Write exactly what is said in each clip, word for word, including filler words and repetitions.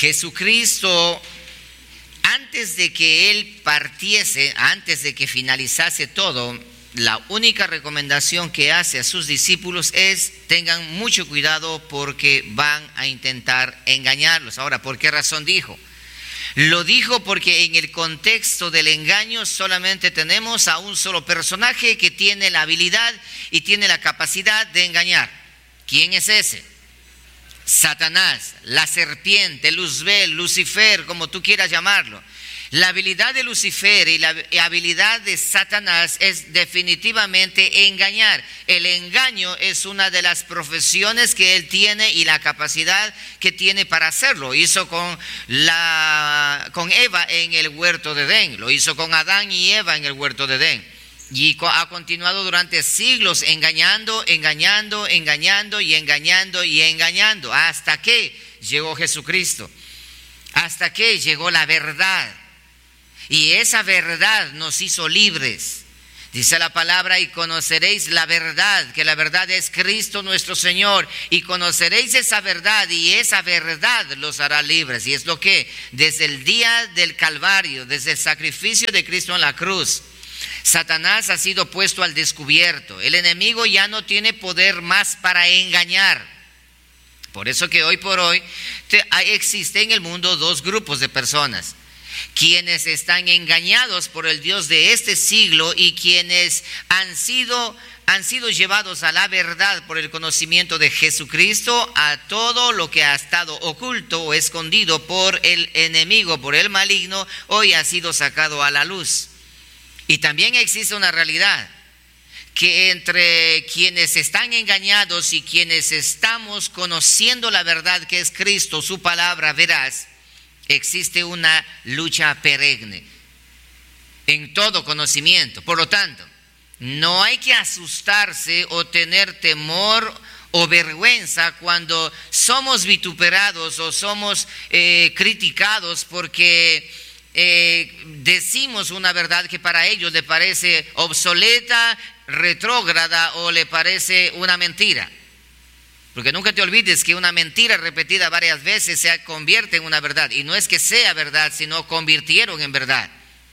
Jesucristo, antes de que Él partiese, antes de que finalizase todo, la única recomendación que hace a sus discípulos es: tengan mucho cuidado porque van a intentar engañarlos. Ahora, ¿por qué razón dijo? Lo dijo porque en el contexto del engaño solamente tenemos a un solo personaje que tiene la habilidad y tiene la capacidad de engañar. ¿Quién es ese? Satanás, la serpiente, Luzbel, Lucifer, como tú quieras llamarlo. La habilidad de Lucifer y la habilidad de Satanás es definitivamente engañar. El engaño es una de las profesiones que él tiene y la capacidad que tiene para hacerlo. Hizo con, la, con Eva en el huerto de Edén, lo hizo con Adán y Eva en el huerto de Edén. Y ha continuado durante siglos engañando, engañando, engañando y engañando y engañando. Hasta que llegó Jesucristo. Hasta que llegó la verdad. Y esa verdad nos hizo libres. Dice la palabra: y conoceréis la verdad, que la verdad es Cristo nuestro Señor. Y conoceréis esa verdad, y esa verdad los hará libres. Y es lo que desde el día del Calvario, desde el sacrificio de Cristo en la cruz, Satanás ha sido puesto al descubierto. El enemigo ya no tiene poder más para engañar. Por eso que hoy por hoy te, existe en el mundo dos grupos de personas: quienes están engañados por el Dios de este siglo y quienes han sido, han sido llevados a la verdad por el conocimiento de Jesucristo. A todo lo que ha estado oculto o escondido por el enemigo, por el maligno, hoy ha sido sacado a la luz. Y también existe una realidad, que entre quienes están engañados y quienes estamos conociendo la verdad que es Cristo, su palabra veraz, existe una lucha perenne en todo conocimiento. Por lo tanto, no hay que asustarse o tener temor o vergüenza cuando somos vituperados o somos eh, criticados porque eh, decimos una verdad que para ellos le parece obsoleta, retrógrada o le parece una mentira. Porque nunca te olvides que una mentira repetida varias veces se convierte en una verdad. Y no es que sea verdad, sino convirtieron en verdad.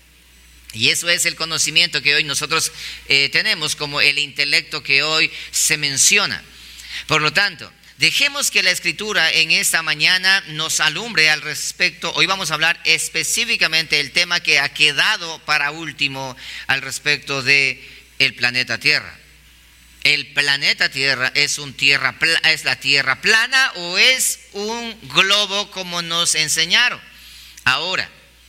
Y eso es el conocimiento que hoy nosotros eh, tenemos como el intelecto que hoy se menciona. Por lo tanto, dejemos que la Escritura en esta mañana nos alumbre al respecto. Hoy vamos a hablar específicamente del tema que ha quedado para último al respecto de el planeta Tierra. ¿El planeta Tierra es, un tierra, es la Tierra plana o es un globo como nos enseñaron? Ahora,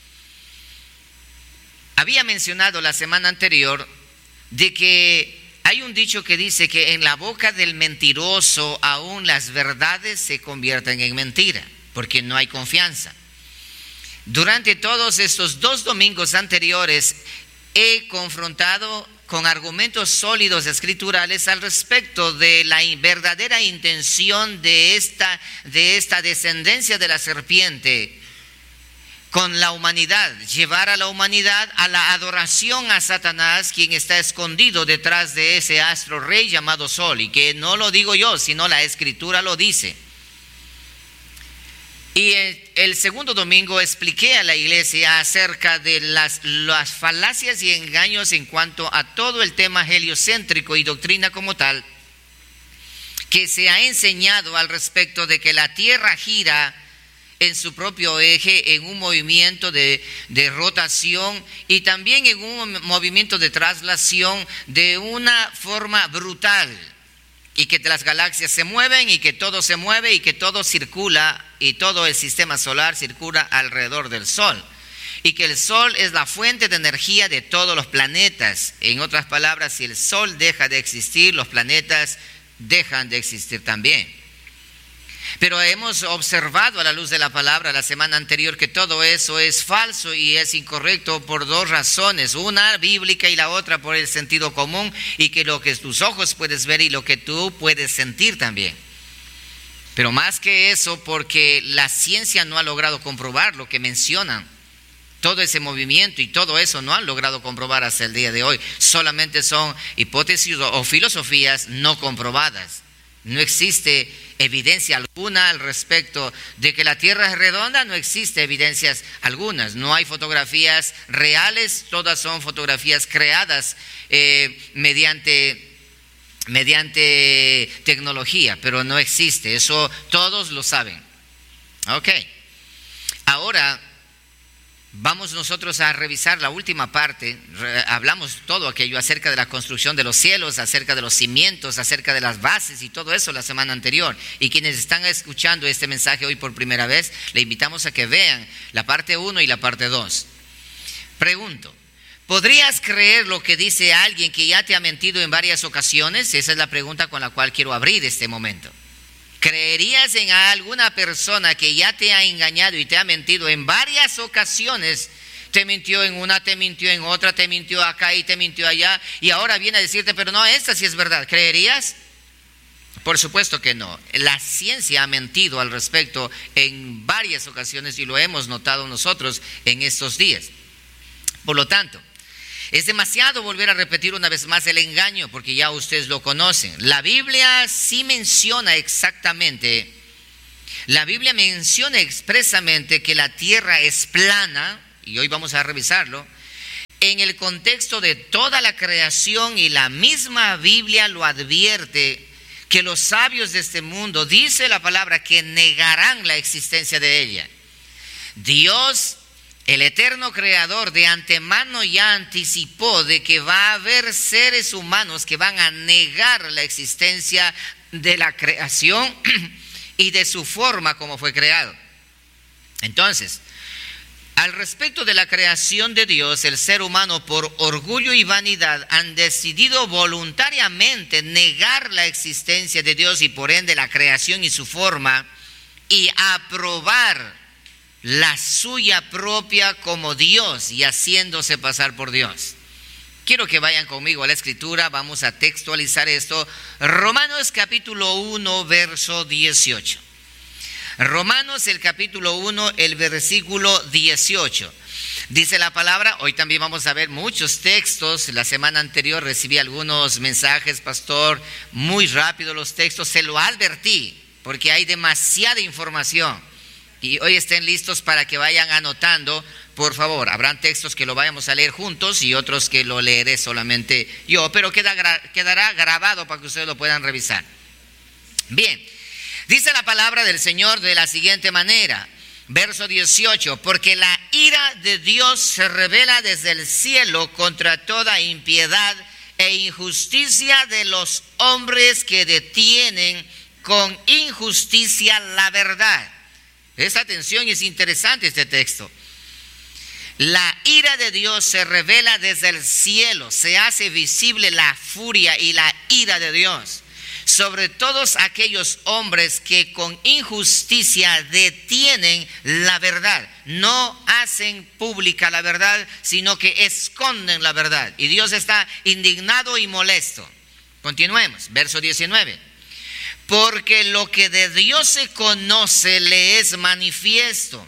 había mencionado la semana anterior de que hay un dicho que dice que en la boca del mentiroso aún las verdades se convierten en mentira, porque no hay confianza. Durante todos estos dos domingos anteriores he confrontado con argumentos sólidos escriturales al respecto de la verdadera intención de esta, de esta descendencia de la serpiente con la humanidad, llevar a la humanidad a la adoración a Satanás, quien está escondido detrás de ese astro rey llamado Sol, y que no lo digo yo, sino la Escritura lo dice. Y el, el segundo domingo expliqué a la iglesia acerca de las, las falacias y engaños en cuanto a todo el tema heliocéntrico y doctrina como tal, que se ha enseñado al respecto de que la Tierra gira en su propio eje, en un movimiento de, de rotación y también en un movimiento de traslación de una forma brutal. Y que las galaxias se mueven y que todo se mueve y que todo circula y todo el sistema solar circula alrededor del Sol. Y que el Sol es la fuente de energía de todos los planetas. En otras palabras, si el Sol deja de existir, los planetas dejan de existir también. Pero hemos observado a la luz de la palabra la semana anterior que todo eso es falso y es incorrecto por dos razones, una bíblica y la otra por el sentido común, y que lo que tus ojos puedes ver y lo que tú puedes sentir también. Pero más que eso, porque la ciencia no ha logrado comprobar lo que mencionan. Todo ese movimiento y todo eso no han logrado comprobar hasta el día de hoy. Solamente son hipótesis o filosofías no comprobadas. No existe evidencia alguna al respecto de que la Tierra es redonda. No existe evidencias algunas. No hay fotografías reales, todas son fotografías creadas eh, mediante... mediante tecnología, pero no existe, eso todos lo saben. Ok, ahora vamos nosotros a revisar la última parte. Re- hablamos todo aquello acerca de la construcción de los cielos, acerca de los cimientos, acerca de las bases y todo eso la semana anterior. Y quienes están escuchando este mensaje hoy por primera vez, le invitamos a que vean la parte uno y la parte dos. Pregunto, ¿podrías creer lo que dice alguien que ya te ha mentido en varias ocasiones? Esa es la pregunta con la cual quiero abrir este momento. ¿Creerías en alguna persona que ya te ha engañado y te ha mentido en varias ocasiones? Te mintió en una, te mintió en otra, te mintió acá y te mintió allá, y ahora viene a decirte, pero no, esta sí es verdad. ¿Creerías? Por supuesto que no. La ciencia ha mentido al respecto en varias ocasiones y lo hemos notado nosotros en estos días. Por lo tanto, es demasiado volver a repetir una vez más el engaño, porque ya ustedes lo conocen. La Biblia sí menciona exactamente, la Biblia menciona expresamente que la tierra es plana, y hoy vamos a revisarlo, en el contexto de toda la creación, y la misma Biblia lo advierte, que los sabios de este mundo, dice la palabra, que negarán la existencia de ella. Dios, el eterno creador, de antemano ya anticipó de que va a haber seres humanos que van a negar la existencia de la creación y de su forma como fue creado. Entonces, al respecto de la creación de Dios, el ser humano, por orgullo y vanidad, han decidido voluntariamente negar la existencia de Dios y por ende la creación y su forma, y aprobar la suya propia como Dios y haciéndose pasar por Dios. Quiero que vayan conmigo a la escritura, vamos a textualizar esto. Romanos capítulo uno, verso dieciocho. Romanos el capítulo uno, el versículo dieciocho. Dice la palabra, hoy también vamos a ver muchos textos. La semana anterior recibí algunos mensajes, pastor, muy rápido los textos, se lo advertí, porque hay demasiada información. Y hoy estén listos para que vayan anotando, por favor. Habrán textos que lo vayamos a leer juntos y otros que lo leeré solamente yo, pero queda, quedará grabado para que ustedes lo puedan revisar. Bien, dice la palabra del Señor de la siguiente manera, verso dieciocho, porque la ira de Dios se revela desde el cielo contra toda impiedad e injusticia de los hombres que detienen con injusticia la verdad. Esta atención, es interesante este texto. La ira de Dios se revela desde el cielo, se hace visible la furia y la ira de Dios sobre todos aquellos hombres que con injusticia detienen la verdad, no hacen pública la verdad, sino que esconden la verdad. Y Dios está indignado y molesto. Continuemos, verso diecinueve. Porque lo que de Dios se conoce le es manifiesto,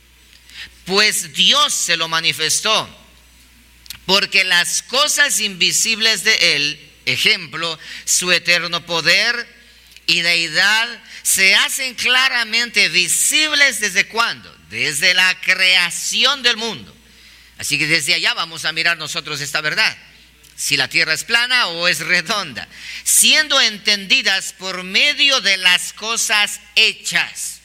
pues Dios se lo manifestó. Porque las cosas invisibles de Él, ejemplo, su eterno poder y deidad, se hacen claramente visibles ¿desde cuándo? Desde la creación del mundo. Así que desde allá vamos a mirar nosotros esta verdad. Si la tierra es plana o es redonda, siendo entendidas por medio de las cosas hechas.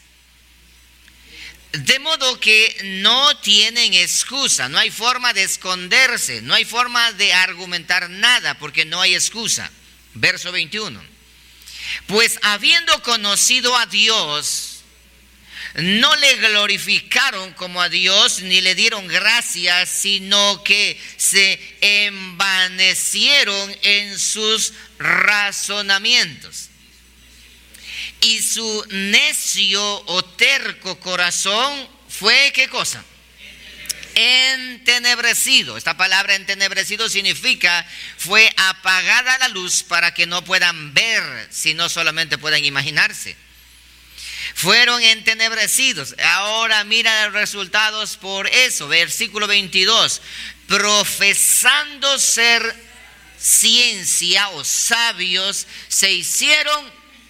De modo que no tienen excusa, no hay forma de esconderse, no hay forma de argumentar nada porque no hay excusa. Verso veintiuno. Pues habiendo conocido a Dios, no le glorificaron como a Dios ni le dieron gracias, sino que se envanecieron en sus razonamientos. Y su necio o terco corazón fue, ¿qué cosa? Entenebrecido. Esta palabra entenebrecido significa fue apagada la luz para que no puedan ver, sino solamente puedan imaginarse. Fueron entenebrecidos. Ahora mira los resultados por eso. Versículo veintidós. Profesando ser ciencia o sabios, se hicieron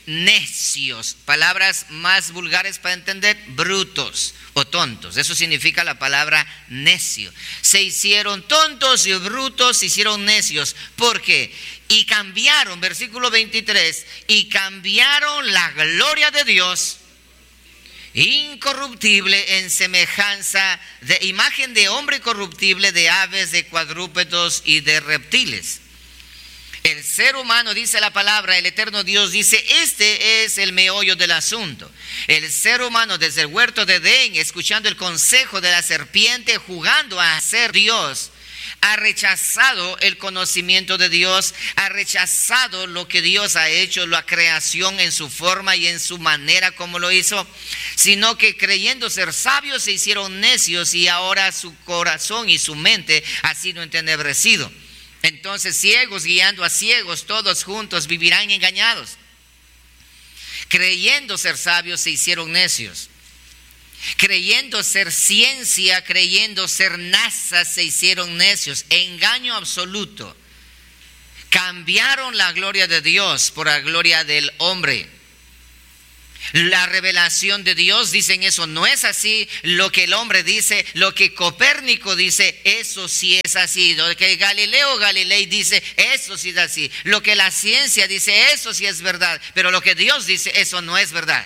necios. Palabras más vulgares para entender, brutos o tontos. Eso significa la palabra necio. Se hicieron tontos y brutos, se hicieron necios. ¿Por qué? Y cambiaron, versículo veintitrés, y cambiaron la gloria de Dios incorruptible en semejanza de imagen de hombre corruptible, de aves, de cuadrúpedos y de reptiles. El ser humano, dice la palabra, el eterno Dios dice, este es el meollo del asunto. El ser humano desde el huerto de Edén, escuchando el consejo de la serpiente, jugando a ser Dios, ha rechazado el conocimiento de Dios, ha rechazado lo que Dios ha hecho, la creación en su forma y en su manera como lo hizo, sino que creyendo ser sabios se hicieron necios y ahora su corazón y su mente ha sido entenebrecido. Entonces ciegos guiando a ciegos, todos juntos vivirán engañados. Creyendo ser sabios se hicieron necios. Creyendo ser ciencia, creyendo ser NASA, se hicieron necios. Engaño absoluto. Cambiaron la gloria de Dios por la gloria del hombre. La revelación de Dios, dicen eso no es así. Lo que el hombre dice, lo que Copérnico dice, eso sí es así. Lo que Galileo Galilei dice, eso sí es así. Lo que la ciencia dice, eso sí es verdad. Pero lo que Dios dice, eso no es verdad.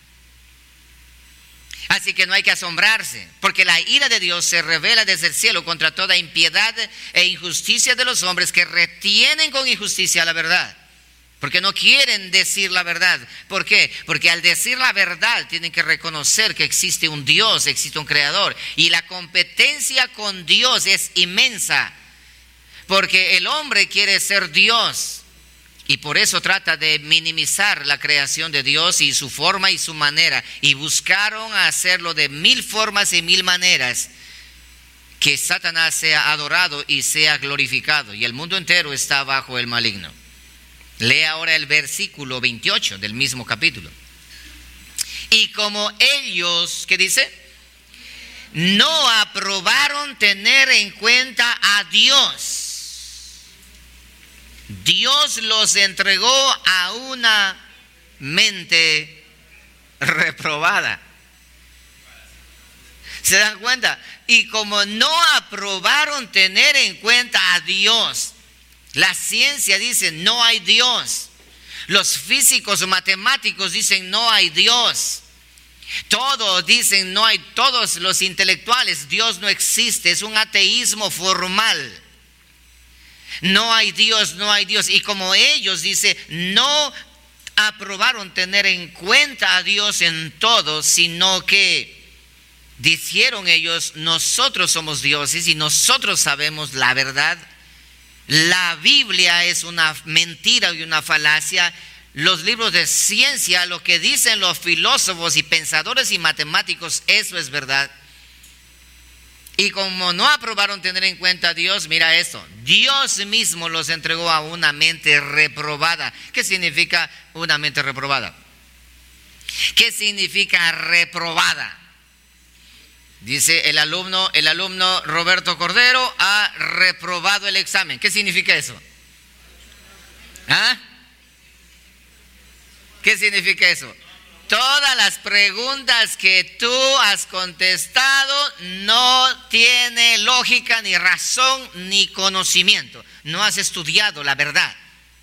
Así que no hay que asombrarse, porque la ira de Dios se revela desde el cielo contra toda impiedad e injusticia de los hombres que retienen con injusticia la verdad, porque no quieren decir la verdad. ¿Por qué? Porque al decir la verdad tienen que reconocer que existe un Dios, existe un creador, y la competencia con Dios es inmensa, porque el hombre quiere ser Dios. Y por eso trata de minimizar la creación de Dios y su forma y su manera. Y buscaron hacerlo de mil formas y mil maneras, que Satanás sea adorado y sea glorificado. Y el mundo entero está bajo el maligno. Lea ahora el versículo veintiocho del mismo capítulo. Y como ellos, ¿qué dice? No aprobaron tener en cuenta a Dios, Dios los entregó a una mente reprobada. ¿Se dan cuenta? Y como no aprobaron tener en cuenta a Dios, la ciencia dice no hay Dios. Los físicos matemáticos dicen no hay Dios. Todos dicen no hay, todos los intelectuales, Dios no existe, es un ateísmo formal. No hay Dios, no hay Dios. Y como ellos, dice, no aprobaron tener en cuenta a Dios en todo, sino que dijeron ellos, nosotros somos dioses y nosotros sabemos la verdad. La Biblia es una mentira y una falacia. Los libros de ciencia, lo que dicen los filósofos y pensadores y matemáticos, eso es verdad. Y como no aprobaron tener en cuenta a Dios, mira esto, Dios mismo los entregó a una mente reprobada. ¿Qué significa una mente reprobada? ¿Qué significa reprobada? Dice el alumno, el alumno Roberto Cordero ha reprobado el examen. ¿Qué significa eso? ¿Ah? ¿Qué significa eso? Todas las preguntas que tú has contestado no tiene lógica, ni razón, ni conocimiento. No has estudiado la verdad.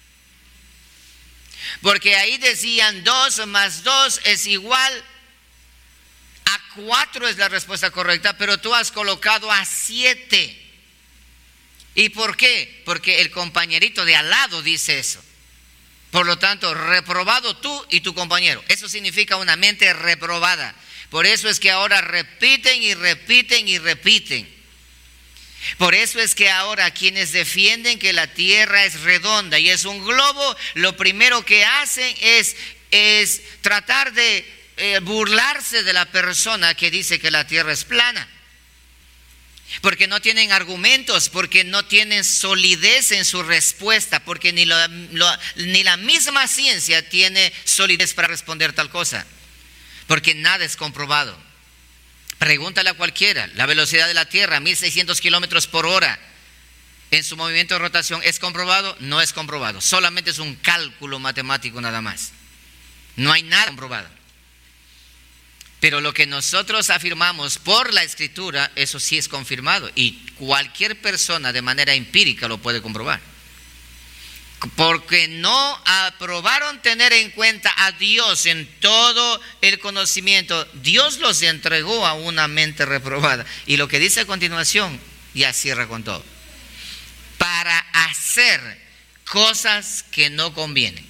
Porque ahí decían dos más dos es igual a cuatro, es la respuesta correcta, pero tú has colocado a siete. ¿Y por qué? Porque el compañerito de al lado dice eso. Por lo tanto, reprobado tú y tu compañero. Eso significa una mente reprobada. Por eso es que ahora repiten y repiten y repiten. Por eso es que ahora quienes defienden que la tierra es redonda y es un globo, lo primero que hacen es, es tratar de eh, burlarse de la persona que dice que la tierra es plana. Porque no tienen argumentos, porque no tienen solidez en su respuesta, porque ni, lo, lo, ni la misma ciencia tiene solidez para responder tal cosa, porque nada es comprobado. Pregúntale a cualquiera, la velocidad de la Tierra, mil seiscientos kilómetros por hora, en su movimiento de rotación, ¿es comprobado? No es comprobado, solamente es un cálculo matemático nada más. No hay nada comprobado. Pero lo que nosotros afirmamos por la Escritura, eso sí es confirmado. Y cualquier persona de manera empírica lo puede comprobar. Porque no aprobaron tener en cuenta a Dios en todo el conocimiento. Dios los entregó a una mente reprobada. Y lo que dice a continuación, ya cierra con todo. Para hacer cosas que no convienen.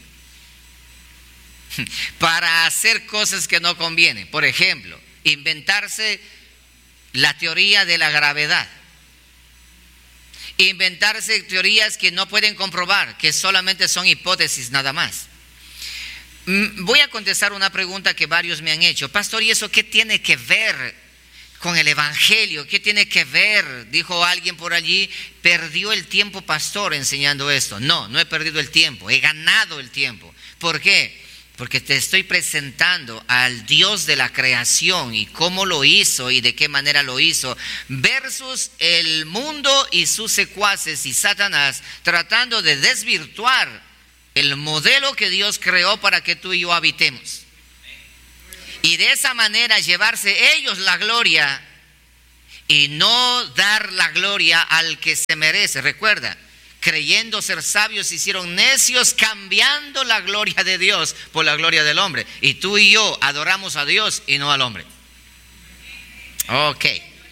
Para hacer cosas que no convienen. Por ejemplo, inventarse la teoría de la gravedad. Inventarse teorías que no pueden comprobar, que solamente son hipótesis nada más. Voy a contestar una pregunta que varios me han hecho. Pastor, ¿y eso qué tiene que ver con el Evangelio? ¿Qué tiene que ver? Dijo alguien por allí, perdió el tiempo pastor enseñando esto. No, no he perdido el tiempo, he ganado el tiempo. ¿Por qué? Porque te estoy presentando al Dios de la creación y cómo lo hizo y de qué manera lo hizo, versus el mundo y sus secuaces y Satanás tratando de desvirtuar el modelo que Dios creó para que tú y yo habitemos. Y de esa manera llevarse ellos la gloria y no dar la gloria al que se merece. Recuerda, creyendo ser sabios se hicieron necios, cambiando la gloria de Dios por la gloria del hombre. Y tú y yo adoramos a Dios y no al hombre. Ok.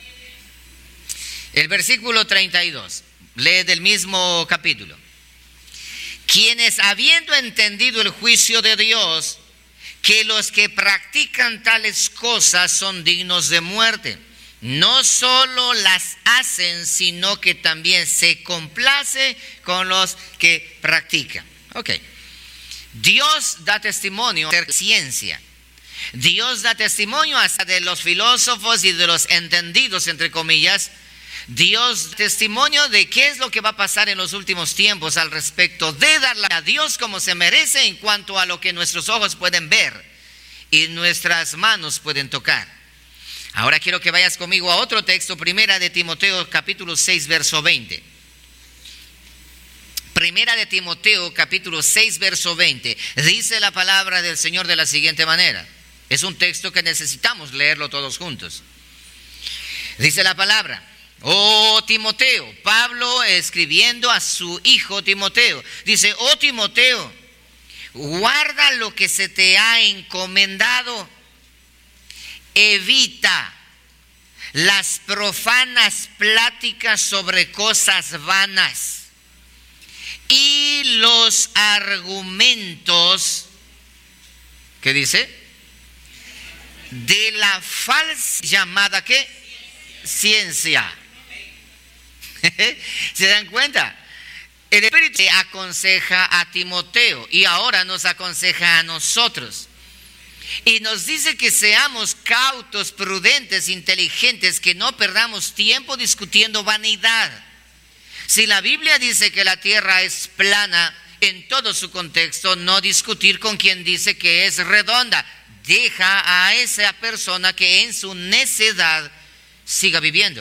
El versículo treinta y dos, lee del mismo capítulo. Quienes habiendo entendido el juicio de Dios, que los que practican tales cosas son dignos de muerte, no solo las hacen, sino que también se complace con los que practican. Ok. Dios da testimonio de ciencia. Dios da testimonio hasta de los filósofos y de los entendidos, entre comillas. Dios da testimonio de qué es lo que va a pasar en los últimos tiempos al respecto de darle a Dios como se merece en cuanto a lo que nuestros ojos pueden ver y nuestras manos pueden tocar. Ahora quiero que vayas conmigo a otro texto, Primera de Timoteo capítulo seis, verso veinte. Primera de Timoteo capítulo seis, verso veinte. Dice la palabra del Señor de la siguiente manera. Es un texto que necesitamos leerlo todos juntos. Dice la palabra: oh Timoteo, Pablo escribiendo a su hijo Timoteo, dice: oh Timoteo, guarda lo que se te ha encomendado. Evita las profanas pláticas sobre cosas vanas y los argumentos, ¿qué dice? De la falsa llamada, ¿qué? Ciencia. ¿Se dan cuenta? El Espíritu aconseja a Timoteo y ahora nos aconseja a nosotros. Y nos dice que seamos cautos, prudentes, inteligentes, que no perdamos tiempo discutiendo vanidad. Si la Biblia dice que la tierra es plana en todo su contexto, no discutir con quien dice que es redonda. Deja a esa persona que en su necedad siga viviendo.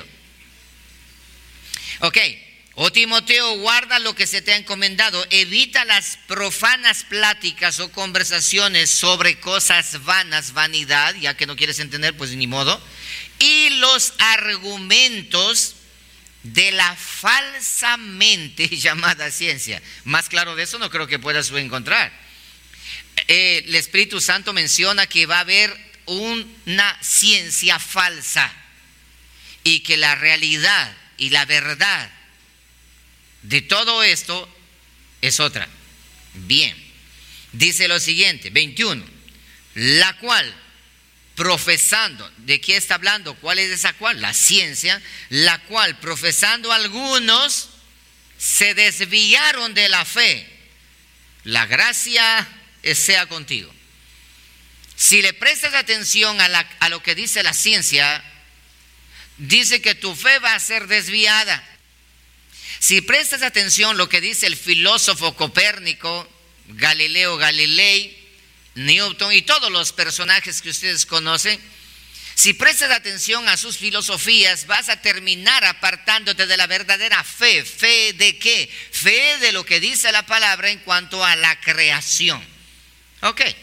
Ok. Oh Timoteo, guarda lo que se te ha encomendado, evita las profanas pláticas o conversaciones sobre cosas vanas, vanidad, ya que no quieres entender, pues ni modo, y los argumentos de la falsamente llamada ciencia. Más claro de eso no creo que puedas encontrar. Eh, el Espíritu Santo menciona que va a haber una ciencia falsa y que la realidad y la verdad de todo esto es otra. Bien, dice lo siguiente, veintiuno, la cual, profesando, ¿de qué está hablando? ¿Cuál es esa cual? La ciencia, la cual, profesando algunos, se desviaron de la fe. La gracia sea contigo. Si le prestas atención a, la, a lo que dice la ciencia, dice que tu fe va a ser desviada. Si prestas atención a lo que dice el filósofo Copérnico, Galileo Galilei, Newton y todos los personajes que ustedes conocen, si prestas atención a sus filosofías, vas a terminar apartándote de la verdadera fe. ¿Fe de qué? Fe de lo que dice la palabra en cuanto a la creación. Ok.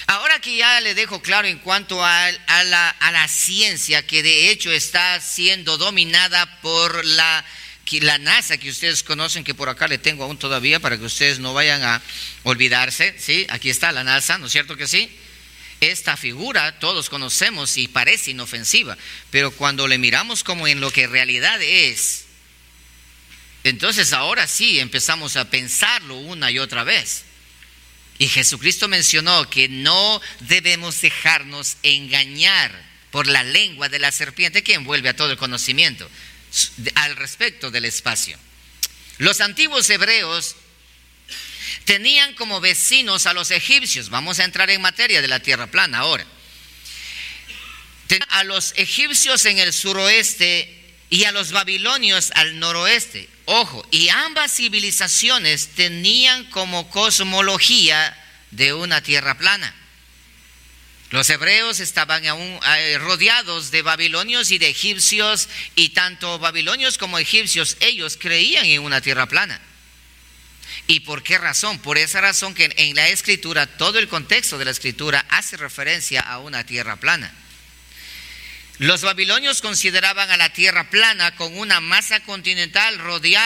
Ahora que ya le dejo claro en cuanto a, a, la, a la ciencia, que de hecho está siendo dominada por la, la NASA, que ustedes conocen, que por acá le tengo aún todavía para que ustedes no vayan a olvidarse, ¿sí? Aquí está la NASA, ¿no es cierto que sí? Esta figura todos conocemos y parece inofensiva, pero cuando le miramos como en lo que en realidad es, entonces ahora sí empezamos a pensarlo una y otra vez. Y Jesucristo mencionó que no debemos dejarnos engañar por la lengua de la serpiente que envuelve a todo el conocimiento al respecto del espacio. Los antiguos hebreos tenían como vecinos a los egipcios. Vamos a entrar en materia de la tierra plana ahora. Tenían a los egipcios en el suroeste y a los babilonios al noroeste. Ojo, y ambas civilizaciones tenían como cosmología de una tierra plana. Los hebreos estaban aún rodeados de babilonios y de egipcios, y tanto babilonios como egipcios, ellos creían en una tierra plana. ¿Y por qué razón? Por esa razón que en la escritura, todo el contexto de la escritura hace referencia a una tierra plana. Los babilonios consideraban a la tierra plana con una masa continental rodeada